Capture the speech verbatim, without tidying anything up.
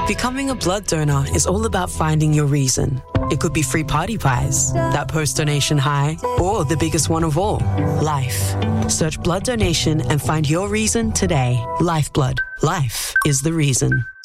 Becoming a blood donor is all about finding your reason. It could be free party pies, that post-donation high, or the biggest one of all, life. Search blood donation and find your reason today. Lifeblood. Life is the reason.